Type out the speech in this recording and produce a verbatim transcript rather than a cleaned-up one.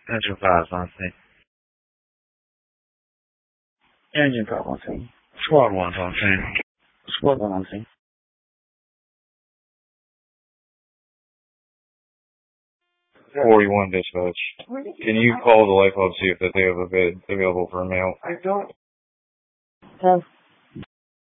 Engine five, something. Engine five, one thing. Squad one, something. Squad one, one thing. forty-one dispatch. Can you call the life hub, see if that they have a bed available for a mail? I don't have